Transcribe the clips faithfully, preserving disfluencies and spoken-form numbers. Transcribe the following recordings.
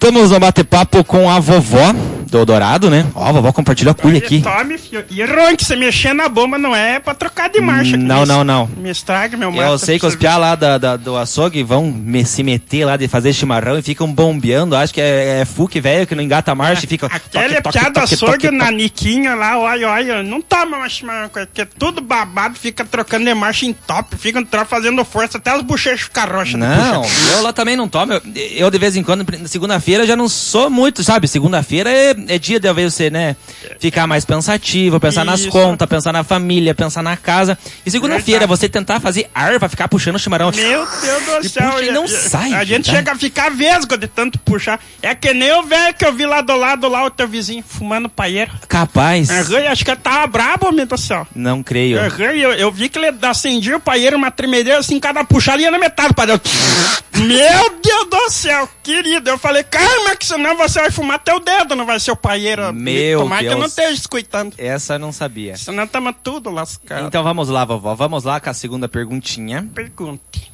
Voltamos ao bate-papo com a vovó do Dourado, né? Ó, a vovó compartilhou a cuia aqui. Tome, filho. E Ron, que você mexer na bomba não é pra trocar de marcha. Não, não, não. Me estraga, meu mato. Eu sei que os piá lá da, da, do açougue vão me, se meter lá de fazer chimarrão e ficam bombeando. Acho que é, é Fuque velho que não engata a marcha e fica... Aquele piá do açougue na Niquinha lá, olha, olha, não toma mais chimarrão, porque é tudo babado, fica trocando de marcha em top, fica fazendo força, até as bochechas ficam roxas. Não, eu lá também não tomo. Eu, eu de vez em quando, segunda-feira, já não sou muito, sabe? Segunda-feira é, é dia de ver você, né? Ficar mais pensativo, pensar Isso. nas contas, pensar na família, pensar na casa. E segunda-feira, você tentar fazer ar pra ficar puxando o chimarrão. Meu Deus do céu. Puxa, e não sai. A gente tá? chega a ficar vesgo de tanto puxar. É que nem o velho que eu vi lá do lado, lá o teu vizinho, fumando paeiro. Capaz. Uhum, acho que ele tava brabo, meu Deus do céu. Não creio. Uhum, eu, eu vi que ele acendia o paeiro, uma tremedeira assim, cada puxada ia na metade, padre. Meu Deus do céu, querido. Eu falei, calma, que senão você vai fumar teu dedo, não vai ser o paeiro. Meu Tomar Deus. que eu não esteja escutando. Essa eu não sabia. Senão tamo tudo lascado. Então vamos lá, vovó. Vamos lá com a segunda perguntinha. Pergunte.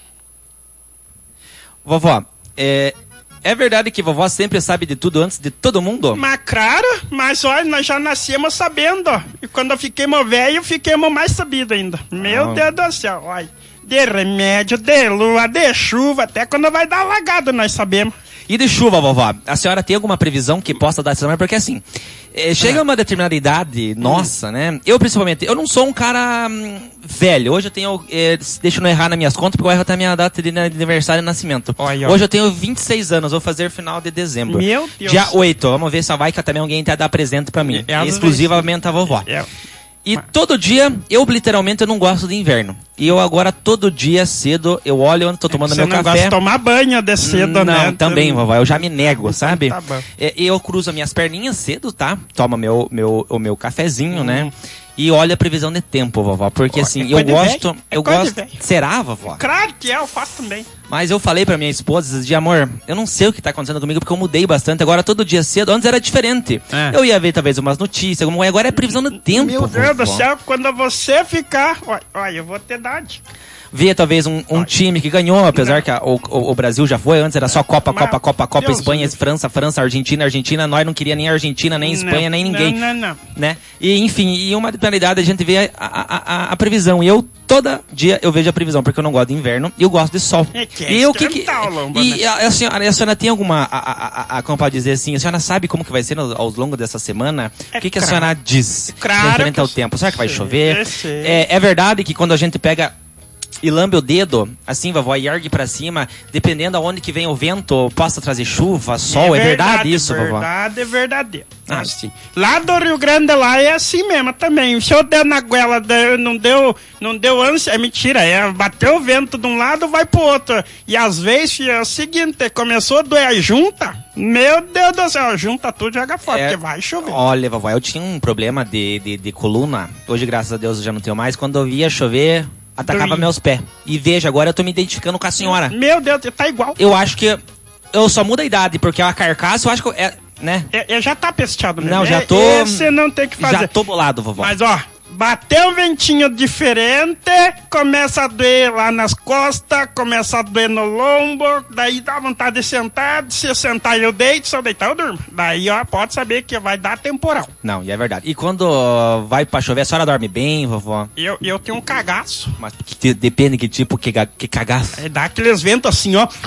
Vovó, é, é verdade que vovó sempre sabe de tudo antes de todo mundo? Mas claro, mas olha, nós já nascemos sabendo. E quando eu fiquemos velho, fiquemos mais sabidos ainda. Meu ah. Deus do céu, olha. De remédio, de lua, de chuva, até quando vai dar alagado, nós sabemos. E de chuva, vovó? A senhora tem alguma previsão que possa dar essa semana? Porque assim, é, chega uma determinada idade, nossa, né? Eu principalmente, eu não sou um cara hum, velho. Hoje eu tenho, é, deixa eu não errar nas minhas contas, porque eu erro até a minha data de aniversário de nascimento. Oi, oi. Hoje eu tenho vinte e seis anos, vou fazer final de dezembro. Meu Deus. Dia oito, vamos ver se vai que também alguém tá dar presente pra mim. É, exclusivamente a vovó. É. E todo dia, eu literalmente eu não gosto de inverno. E eu agora, todo dia cedo, eu olho onde tô tomando Você meu não café. Gosta de tomar banho de cedo, não, né? Não, também, vovó, eu já me nego, sabe? Tá bom. É, eu cruzo minhas perninhas cedo, tá? Tomo meu, meu, o meu cafezinho, hum. né? E olha a previsão de tempo, vovó. Porque assim, é eu gosto... É eu gosto. Será, vovó? Claro que é, eu faço também. Mas eu falei pra minha esposa de amor, eu não sei o que tá acontecendo comigo, porque eu mudei bastante. Agora, todo dia cedo, antes era diferente. É. Eu ia ver, talvez, umas notícias, como agora é previsão do tempo, Meu Deus do céu, quando você ficar... Olha, olha, eu vou ter idade. Ver talvez um, um time que ganhou, apesar não. que a, o, o Brasil já foi, antes era só Copa, Mas, Copa, Copa, Copa, Deus Espanha, Deus. França, França, Argentina, Argentina, nós não queria nem Argentina, nem Espanha, não, nem ninguém. Não, não, não. Né? E enfim, e uma detalhidade a gente vê a, a, a, a previsão, e eu todo dia eu vejo a previsão, porque eu não gosto de inverno e eu gosto de sol. É que é e eu que, que lomba, E né? a, a, senhora, a senhora tem alguma, a, a, a, como pode dizer assim, a senhora sabe como que vai ser no, ao longo dessa semana? É o que, que claro. a senhora diz Claro referente ao tempo? Será que vai chover? É, é verdade que quando a gente pega e lambe o dedo, assim, vovó, e ergue pra cima, dependendo aonde que vem o vento, possa trazer chuva, sol, é, é verdade, verdade isso, verdade, vovó? Verdade, é verdadeiro. Ah. Assim. Lá do Rio Grande, lá é assim mesmo também. Se eu der na goela, não deu, não deu ânsia, é mentira, é, bateu o vento de um lado, vai pro outro. E às vezes é o seguinte, começou a doer a junta, meu Deus do céu, junta tudo e joga fora, é, porque vai chover. Olha, vovó, eu tinha um problema de, de, de coluna, hoje graças a Deus eu já não tenho mais, quando eu via chover... Atacava Dormi. meus pés. E veja, agora eu tô me identificando com a senhora. Meu Deus, tá igual. Eu acho que eu só mudo a idade, porque a carcaça eu acho que... É, né? É, é, já tá pesteado mesmo. Não, já tô... Você não tem que fazer. Já tô bolado, vovó. Mas, ó... Bateu um ventinho diferente, começa a doer lá nas costas, começa a doer no lombo, daí dá vontade de sentar, se eu sentar eu deito, se eu deitar eu durmo. Daí, ó, pode saber que vai dar temporal. Não, e é verdade. E quando vai pra chover, a senhora dorme bem, vovó? Eu, eu tenho um cagaço. Mas que, depende que tipo, que, que cagaço? É, dá aqueles ventos assim, ó.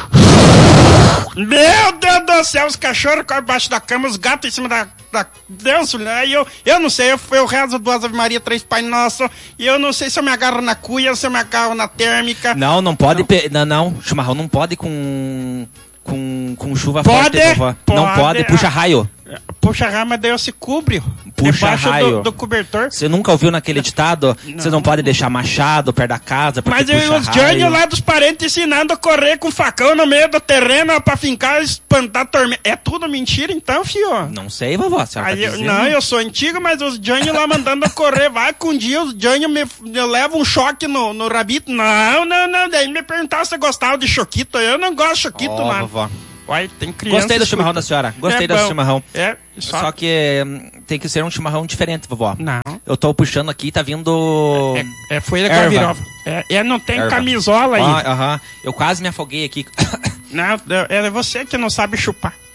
Meu Deus do céu, os cachorros correm embaixo da cama, os gatos em cima da... da Deus, né? Eu, eu não sei, eu, eu rezo duas Ave Maria, três Pai Nosso, e eu não sei se eu me agarro na cuia, se eu me agarro na térmica. Não, não pode, não, pe... não, não, chimarrão não pode com, com, com chuva pode, forte, vovó. Pode, não pode, puxa raio. Puxa raio, mas daí eu se cobre. Puxa raio. Do, do cobertor. Você nunca ouviu naquele ditado? Você não, não pode deixar machado perto da casa, porque mas eu, os Johnny lá dos parentes ensinando a correr com facão no meio do terreno pra fincar, espantar tormenta. É tudo mentira então, fio? Não sei, vovó. Aí, tá não, eu sou antigo, mas os Johnny lá mandando a correr. Vai que um dia os Johnny me, me levam um choque no, no rabito. Não, não, não. Daí me perguntaram se eu gostava de choquito. Eu não gosto de choquito, oh, mano. Vovó. Uai, tem criança. Gostei do chimarrão da senhora. Gostei é do chimarrão. É, só... só que hum, tem que ser um chimarrão diferente, vovó. Não. Eu tô puxando aqui, tá vindo... É, é folha da virova. É, é, não tem erva. Camisola aí. Aham. Ah, uh-huh. Eu quase me afoguei aqui. Não, é você que não sabe chupar.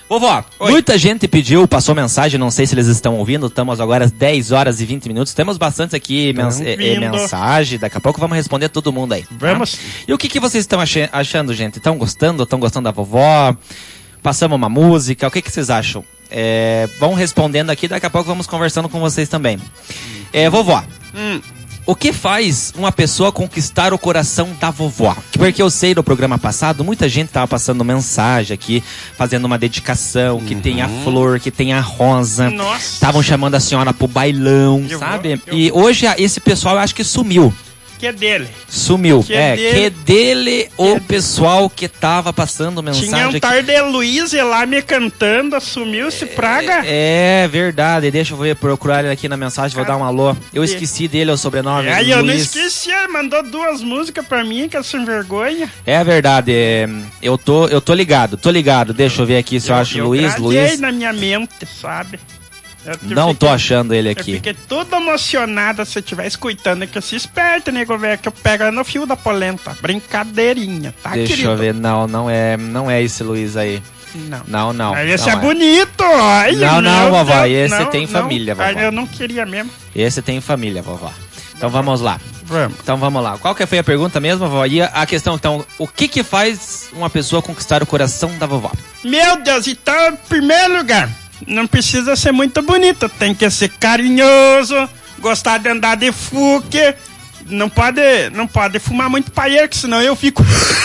Vovó, Oi. Muita gente pediu, passou mensagem, não sei se eles estão ouvindo, estamos agora às dez horas e vinte minutos, temos bastante aqui mens eh, eh, mensagem, daqui a pouco vamos responder todo mundo aí. Vamos. Tá? E o que, que vocês estão ach achando, gente? Estão gostando? Estão gostando da vovó? Passamos uma música, o que, que vocês acham? É, vão respondendo aqui, daqui a pouco vamos conversando com vocês também. É, vovó, Hum. o que faz uma pessoa conquistar o coração da vovó? Porque eu sei, no programa passado, muita gente tava passando mensagem aqui, fazendo uma dedicação, que tem a flor, que tem a rosa. Nossa. Estavam chamando a senhora pro bailão, Eu sabe? vou, eu E hoje a- esse pessoal, eu acho que sumiu. Que é dele. Sumiu. Que é, dele- que dele o que- pessoal que tava passando mensagem Tinha um aqui. tarde de Luísa lá me cantando, assumiu esse praga. É verdade, deixa eu ver, procurar ele aqui na mensagem, vou dar um alô. Eu Cadê? esqueci dele, o sobrenome. Aí eu não Luiz. esqueci, ele mandou duas músicas pra mim, que eu sem vergonha. É verdade, é, eu tô, eu tô ligado, tô ligado. Deixa eu ver aqui se eu, acho eu Luiz, gravei Luiz. na minha mente, sabe? Eu Não tô fiquei- achando ele Eu aqui. fiquei todo emocionado se eu estiver escutando, que eu se esperto, nego, velho, que eu pego no fio da polenta. Brincadeirinha, tá, Deixa querido? eu ver, não, não é, não é esse Luiz aí. Não. Não, não. Aí esse não é, bonito, ai, Não, não, meu vovó, Deus, esse não, tem não. família, vovó. Ai, eu não queria mesmo. Esse tem família, vovó. Então vamos lá. Vamos. Então vamos lá. Qual que foi a pergunta mesmo, vovó? E a, a questão, então, o que que faz uma pessoa conquistar o coração da vovó? Meu Deus, então, em primeiro lugar, não precisa ser muito bonito, tem que ser carinhoso, gostar de andar de fuque, não pode, não pode fumar muito paieiro, que senão eu fico...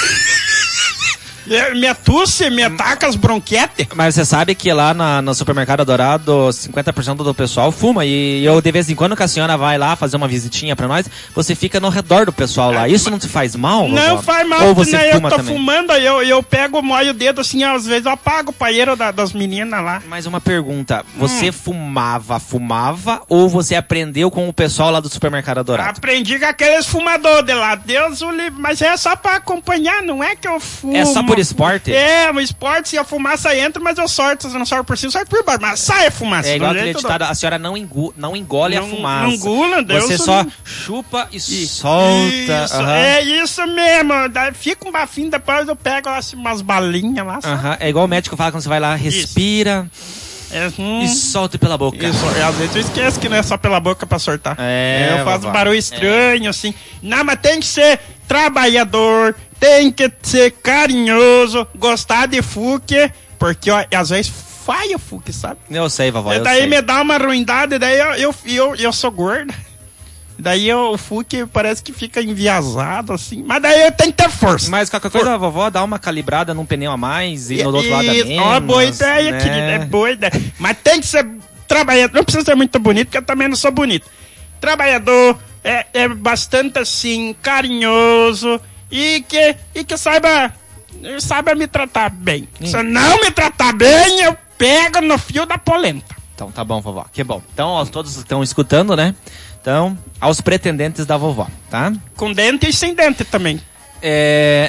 É, minha tosse, me ataca as bronquetes. Mas você sabe que lá na- no supermercado Dourado, cinquenta por cento do pessoal fuma. E eu, de vez em quando, que a senhora vai lá fazer uma visitinha pra nós, você fica no redor do pessoal lá. Isso não te faz mal, Não vovó? faz mal, Ou porque você né, eu fuma tô também? fumando, aí eu, eu pego, molho o dedo assim, às vezes eu apago o paieiro da- das meninas lá. Mais uma pergunta. Você Hum. fumava, fumava, ou você aprendeu com o pessoal lá do supermercado Dourado? Aprendi com aqueles fumadores de lá, Deus o livre, mas é só pra acompanhar, não é que eu fumo. É só por esporte? É, o esporte, se a fumaça entra, mas eu sorto, eu não sorto por cima, sorto por baixo, mas sai a fumaça. É igual do aquele jeito ditado, a senhora não, engu, não engole Não- a fumaça. não engula, Deus Você o só livre. chupa e, solta. Isso, Aham. é isso mesmo, daí fica um bafinho, depois eu pego lá, assim, umas balinhas lá, sabe? Aham. É igual o médico fala quando você vai lá, respira É, hum, e solta pela boca. Isso, e às vezes eu esqueço que não é só pela boca pra sortar. É, eu faço vovó. um barulho estranho, assim. Não, mas tem que ser trabalhador, tem que ser carinhoso, gostar de fuque, porque ó, às vezes falha o fuque, sabe? Eu sei, vovó, e eu daí sei. me dá uma ruindade, daí eu, eu, eu, eu sou gorda. Daí eu, o fuque parece que fica enviesado, assim. Mas daí eu tenho que ter força. Mas qualquer coisa, a vovó dá uma calibrada num pneu a mais e no outro lado a Isso, menos. ó, boa ideia, né? querida, é boa ideia. Mas tem que ser trabalhador, não precisa ser muito bonito, porque eu também não sou bonito. Trabalhador, é, é bastante assim, carinhoso e que, e que saiba, saiba me tratar bem. Hum. Se não me tratar bem, eu pego no fio da polenta. Então tá bom, vovó. Que bom. Então, aos todos que estão escutando, né? Então, aos pretendentes da vovó, tá? Com dente e sem dente também. É...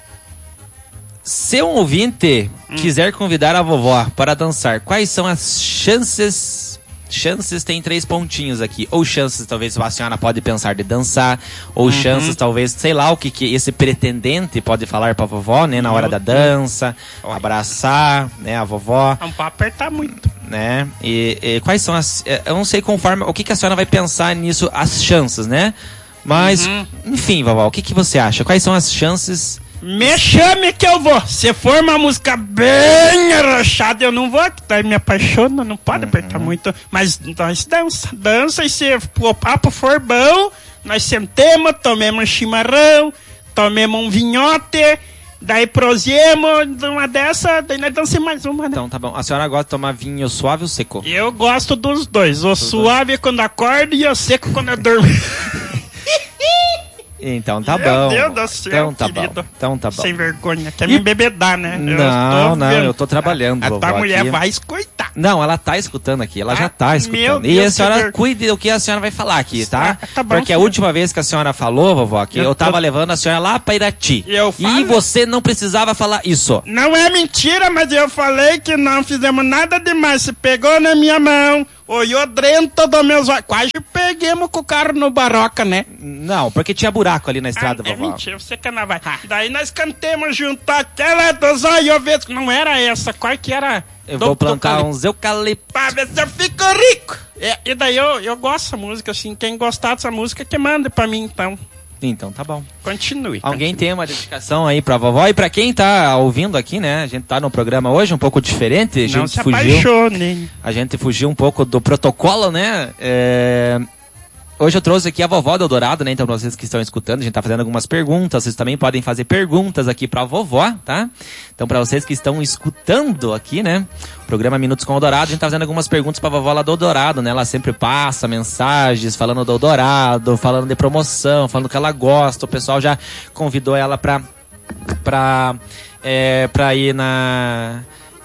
Se um ouvinte Hum. quiser convidar a vovó para dançar, quais são as chances... Chances tem três pontinhos aqui. Ou chances, talvez, a senhora pode pensar de dançar. Ou Uhum. chances, talvez, sei lá, o que, que esse pretendente pode falar pra vovó, né? Na hora da dança. Abraçar, né? A vovó, Não pode apertar muito. né? E, e quais são as... eh, Eu não sei conforme... O que, que a senhora vai pensar nisso, as chances, né? Mas, Uhum. enfim, vovó, o que, que você acha? Quais são as chances... Me chame que eu vou. Se for uma música bem arrochada, eu não vou, que daí me apaixona, não pode Uhum. apertar muito. Mas nós dança, dança e se o papo for bom, nós sentemos, tomemos um chimarrão, tomemos um vinhote, daí prosemos, uma dessa, daí nós dançamos mais uma, né? Então, tá bom. A senhora gosta de tomar vinho suave ou seco? Eu gosto dos dois, o suave quando acordo e o seco quando eu durmo. Então tá Meu bom. Deus do céu, então tá querido. bom. Então tá bom. Sem vergonha, quer me embebedar, né? Não, não, vendo. eu tô trabalhando, A, a vovó, tua mulher aqui. vai escutar. Não, ela tá escutando aqui, ela Ah, já tá meu escutando. Deus, E a que senhora ver- cuide do que a senhora vai falar aqui, tá? Ah, tá bom, Porque a senhor. última vez que a senhora falou, vovó, que eu, Eu tava tô- levando a senhora lá pra Irati. Eu E falo- você não precisava falar isso. Não é mentira, mas eu falei que não fizemos nada demais. Você pegou na minha mão, olhodrento dos meus olhos. Quase pegamos com o carro no Barroca, né? Não, porque tinha buraco ali na estrada, ah, é vovó. mentira, você que não vai. Ah. Daí nós cantemos junto aquela dos olhos. Não era essa, qual que era? Eu do, vou plantar uns eucaliptos. Pra ver se eu fico rico. É, e daí eu, eu gosto dessa música, assim. Quem gostar dessa música, que manda pra mim, então. Então, tá bom. Continue. Alguém continue. tem uma dedicação aí pra vovó? E pra quem tá ouvindo aqui, né? A gente tá no programa hoje um pouco diferente. A gente Não se fugiu, apaixone. A gente fugiu um pouco do protocolo, né? É... Hoje eu trouxe aqui a vovó do Eldorado, né? Então, pra vocês que estão escutando, a gente tá fazendo algumas perguntas. Vocês também podem fazer perguntas aqui pra vovó, tá? Então, pra vocês que estão escutando aqui, né? O programa Minutos com o Eldorado, a gente tá fazendo algumas perguntas pra vovó lá do Eldorado, né? Ela sempre passa mensagens falando do Eldorado, falando de promoção, falando que ela gosta. O pessoal já convidou ela pra, pra, é, pra ir na...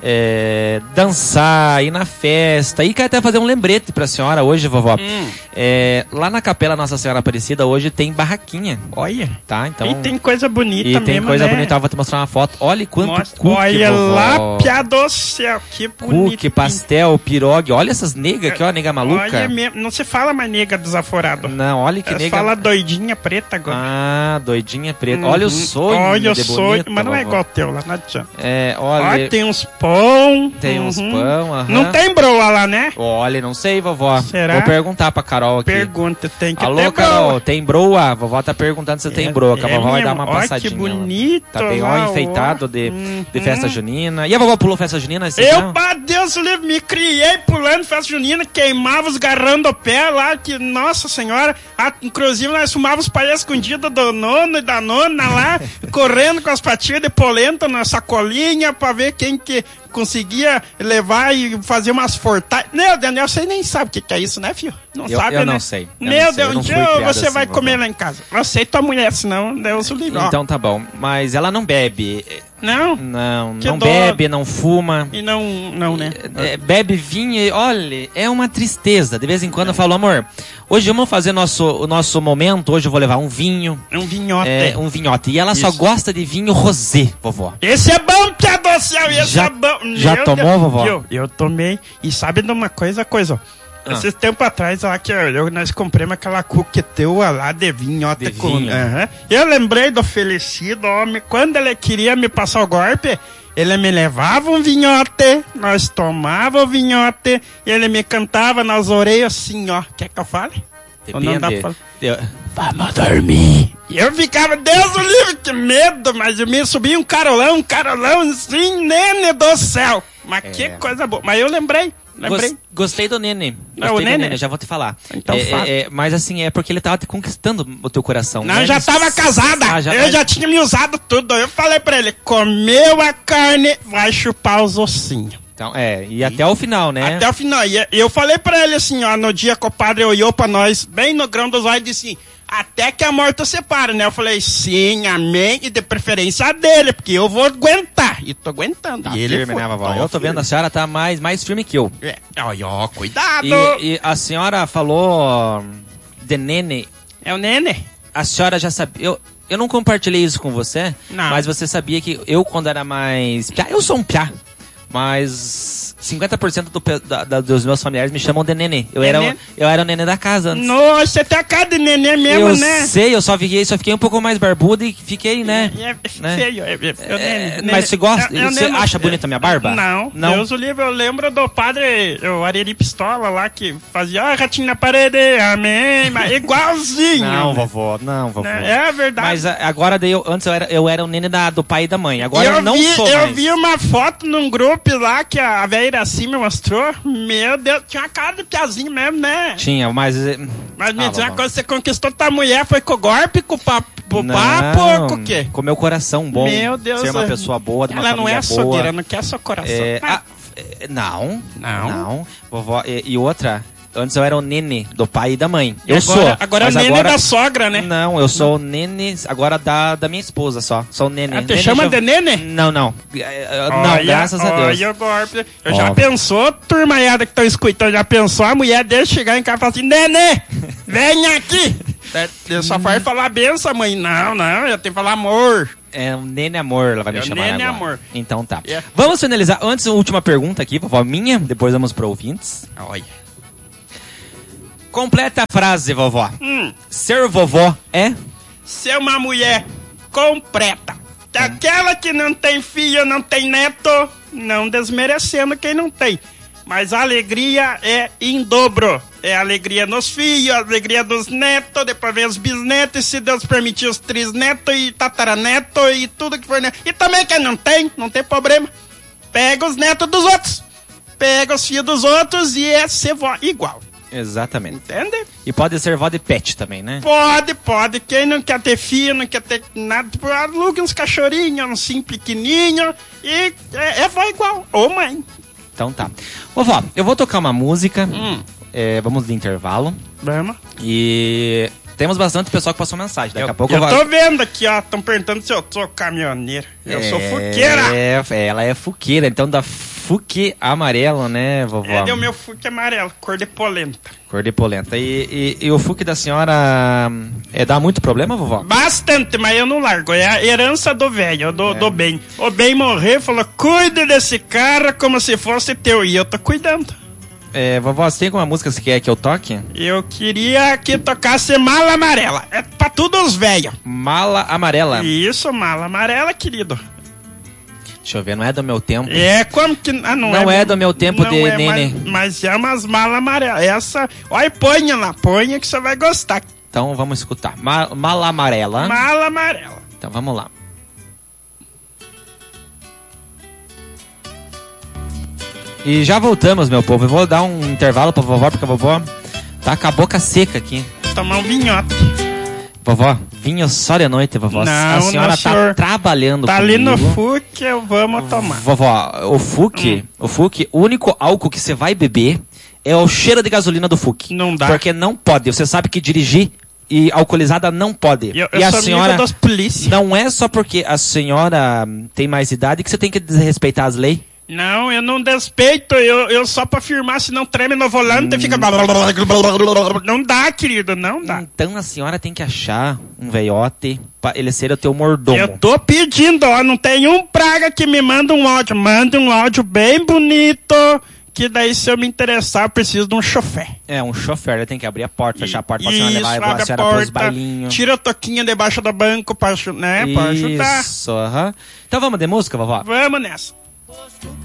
É, dançar, ir na festa. E quero até fazer um lembrete pra senhora hoje, vovó. Hum. É, lá na Capela Nossa Senhora Aparecida hoje tem barraquinha. Olha. Tá, então... E tem coisa bonita e mesmo, tem coisa né? bonita. Eu vou te mostrar uma foto. Olha quanto Mostra. cookie, olha vovó. lá, piada do céu. Que bonito. Cookie, pastel, pirogue. Olha essas negas aqui, ó, nega maluca. Olha mesmo. Não se fala mais nega desaforado. Não, olha que Ela nega... fala doidinha preta agora. Ah, doidinha preta. Uhum. Olha o sonho. Olha o de sonho. bonita, Mas não vovó. é igual o teu lá, não adianta. É, olha... Olha, tem uns pão. Tem uns uhum. pão, aham. Não tem broa lá, né? Olha, não sei, vovó. Será? Vou perguntar pra Carol aqui. Pergunta, tem que Alô, ter Carol, broa. tem broa? A vovó tá perguntando se É, tem broa, que a é vovó vai mesmo? dar uma Olha passadinha. que bonito. Tá bem, lá, ó, enfeitado ó. de, Uhum. de festa junina. E a vovó pulou festa junina? Esse Eu, ano? pá, Deus livre, me criei pulando festa junina, queimava os garrando o pé lá, que, nossa senhora, ah, inclusive nós fumávamos palha escondida do nono e da nona lá, correndo com as patinhas de polenta na sacolinha pra ver quem que conseguia levar e fazer umas fortais. Meu Deus, você nem sabe o que, que é isso, né, filho? Não eu, sabe, eu né? não sei. Eu Meu não sei. Deus, um dia você assim, vai vovó. comer lá em casa. Você e tua mulher, senão Deus o livre. Então tá bom. Mas ela não bebe. Não? Não, Que não dó. bebe, não fuma. E não, não, né? É, bebe vinho e, olha, é uma tristeza. De vez em quando eu falo, amor, hoje vamos fazer nosso, o nosso momento, hoje eu vou levar um vinho. Um vinhote. É, um vinhote. E ela Isso. só gosta de vinho rosé, vovó. Esse é bom, que do céu, esse Já- é bom. já Meu tomou, Deus. vovó? Eu, eu tomei. E sabe de uma coisa, coisa, ó. Ah. Esses tempos atrás, ó, que eu, eu- nós compramos aquela coqueteua lá de vinhote. De com, vinho. Aham. Eu lembrei do falecido homem, quando ele queria me passar o golpe, ele me levava um vinhote, nós tomava o vinhote, e ele me cantava nas orelhas assim, ó. Quer que eu fale? Ou não dá pra falar? Eu- Vamos dormir. E eu ficava, Deus o livre, que medo, mas eu me subia um carolão, um carolão, assim, nene do céu. Mas É. que coisa boa. Mas eu lembrei, lembrei. Gos- Gostei do Nene. Não, Gostei o do Nene? Nene, já vou te falar. Então É, fala. é, é, mas assim, é porque ele tava te conquistando o teu coração. Não, né? eu já Ele- tava casada. Ah, já- eu já tinha me usado tudo. Eu falei pra ele, comeu a carne, vai chupar os ossinhos. Então, é, e até o final, né? Até o final. E eu falei pra ele assim, ó, no dia que o padre olhou pra nós, bem no grão dos olhos, e disse assim, até que a morte separe, né? Eu falei, sim, amém, e de preferência a dele, porque eu vou aguentar. E tô aguentando. Tá e ele firme, foi. né, vovó? Eu tô vendo, a senhora tá mais, mais firme que eu. É, olha, ó, cuidado. E, e a senhora falou de Nene. É o Nene? A senhora já sabia... Eu, eu não compartilhei isso com você, Não. mas você sabia que eu, quando era mais piá, eu sou um piá, mas cinquenta por cento do, pe- da, da- dos meus familiares me chamam de Nenê. Eu, era, Nenê? eu era o Nenê da casa antes. Nossa, você tem a cara de Nenê mesmo, eu né? sei, eu só fiquei, só fiquei um pouco mais barbudo e fiquei, né? É, é né? feio, é, é, é o Nenê, É, Nenê. mas você gosta? É- é o Você Nenê. acha bonita a minha barba? Não, Não? Deus o livre, eu lembro do padre, o Areri Pistola lá, que fazia, ó, ratinho na parede, amém, mas igualzinho. Não, vovó, não, vovó. Né? É a verdade. Mas a- agora daí eu, antes eu era, eu era o Nenê da, do pai e da mãe. Agora eu, eu não vi, sou eu mais. vi uma foto num grupo lá que a velha Iraci me mostrou. Meu Deus, tinha uma cara de piazinho mesmo, né? Tinha, mas... eh, Mas me Ah, diz uma vovó. coisa, você conquistou tua mulher, foi com o golpe, com o papo, com o papo, com o quê? Com meu coração bom. Meu Deus. Ser uma é- pessoa boa, de uma Ela não é família boa. açougueira, não quer seu coração. É, Ah, ah, é, não, Não? não. Vovó, e, e outra, antes eu era o Nene do pai e da mãe. Eu agora, sou. Agora é o mas Nene agora, da sogra, né? Não, eu sou o Nene agora da, da minha esposa só. Sou o Nene. Ah, te Nene chama já- de Nene? Não, não. É, é, Não, Olha, graças a Deus. Olha o golpe. Eu Ó. já pensou, turmaiada que estão escutando, já pensou a mulher dele chegar em casa e falar assim, Nenê, vem aqui. Eu só vai falar benção, mãe. Não, não, eu tenho que falar amor. É um Nene Amor, ela vai É me o chamar Nene agora. Amor. Então tá. É. Vamos finalizar. Antes, a última pergunta aqui, vovó minha, depois vamos para ouvintes. Olha. Completa a frase, vovó. Hum. Ser vovó é? Ser uma mulher completa. Aquela que não tem filho, não tem neto, não desmerecendo quem não tem. Mas a alegria é em dobro. É a alegria nos filhos, a alegria dos netos, depois vem os bisnetos, e se Deus permitir os trisnetos e tataranetos e tudo que for neto. E também quem não tem, não tem problema. Pega os netos dos outros. Pega os filhos dos outros e é ser vó igual. Exatamente. Entende? E pode ser vó de pet também, né? Pode, pode. Quem não quer ter filho, não quer ter nada, aluga uns cachorrinhos, uns sim pequenininho e é, é vó igual. Ou mãe. Então tá. Vovó, eu vou tocar uma música. Hum. É, vamos de intervalo. Vamos. E temos bastante pessoal que passou mensagem. Daqui eu, a pouco eu vou... tô vendo aqui, ó. Estão perguntando se eu sou caminhoneiro. Eu é, sou fuqueira. É, ela é fuqueira. Então da fuque amarelo, né, vovó? É, deu meu fuque amarelo, cor de polenta. Cor de polenta. E, e, e o fuque da senhora é, dá muito problema, vovó? Bastante, mas eu não largo. É a herança do velho, do, é. do bem. O bem morrer, falou, cuide desse cara como se fosse teu. E eu tô cuidando. É, vovó, você tem alguma música que você quer que eu toque? Eu queria que tocasse Mala Amarela. É pra todos os velhos. Mala Amarela. Isso, Mala Amarela, querido. Deixa eu ver, não é do meu tempo. É, como que... Ah, não, não é, é do meu tempo não de é, nenê. Mas, mas é umas malas amarelas. Essa... Olha, ponha lá, ponha que você vai gostar. Então vamos escutar. Ma Mala Amarela. Mala Amarela. Então vamos lá. E já voltamos, meu povo. Eu vou dar um intervalo pra vovó, porque a vovó tá com a boca seca aqui. Tomar um vinhote. Vovó, vinho só de noite, vovó. Não, a senhora não, tá senhor. trabalhando Tá comigo. ali no F U C, eu vamos tomar. Vovó, o F U C, hum. o F U C, o único álcool que você vai beber é o cheiro de gasolina do F U C. Não dá. Porque não pode. Você sabe que dirigir e alcoolizada não pode. Eu, e eu a sou senhora das polícia. Não é só porque a senhora tem mais idade que você tem que desrespeitar as leis. Não, eu não despeito, eu, eu só pra firmar, se não treme no volante, hum. fica... Não dá, querido, não dá. Então a senhora tem que achar um veiote pra ele ser o teu mordomo. Eu tô pedindo, ó, não tem um praga que me manda um áudio. Manda um áudio bem bonito, que daí se eu me interessar, eu preciso de um chofer. É, um chofer, ele tem que abrir a porta, fechar a porta pra Isso, senhora levar a senhora pros bailinhos. Tira a toquinha debaixo do banco pra, né, pra ajudar. Isso, aham. Uh-huh. Então vamos de música, vovó? Vamos nessa.